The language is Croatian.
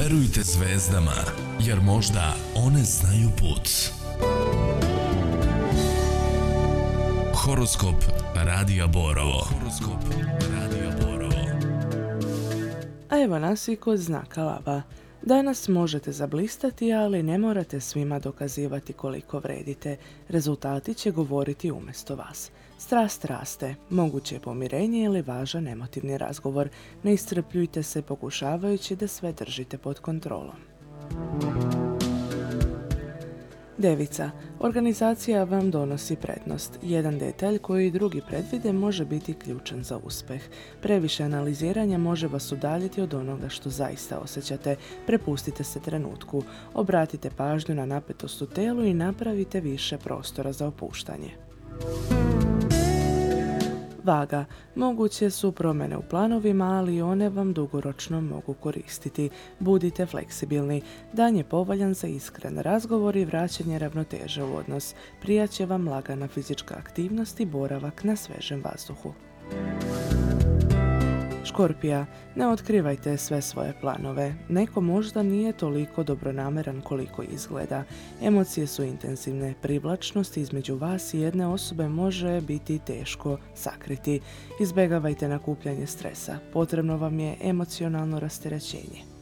Verujte zvezdama, jer možda one znaju put. Horoskop Radija Borovo. A evo nas i kod znaka Lava. Danas možete zablistati, ali ne morate svima dokazivati koliko vredite. Rezultati će govoriti umjesto vas. Strast raste, moguće je pomirenje ili važan emotivni razgovor. Ne iscrpljujte se pokušavajući da sve držite pod kontrolom. Devica. Organizacija vam donosi prednost. Jedan detalj koji drugi predvide može biti ključan za uspjeh. Previše analiziranja može vas udaljiti od onoga što zaista osjećate. Prepustite se trenutku. Obratite pažnju na napetost u telu i napravite više prostora za opuštanje. Vaga. Moguće su promjene u planovima, ali one vam dugoročno mogu koristiti. Budite fleksibilni. Dan je povoljan za iskren razgovor i vraćanje ravnoteže u odnos. Prijat će vam lagana fizička aktivnost i boravak na svežem vazduhu. Škorpija. Ne otkrivajte sve svoje planove. Neko možda nije toliko dobronameran koliko izgleda. Emocije su intenzivne. Privlačnost između vas i jedne osobe može biti teško sakriti. Izbjegavajte nakupljanje stresa. Potrebno vam je emocionalno rasterećenje.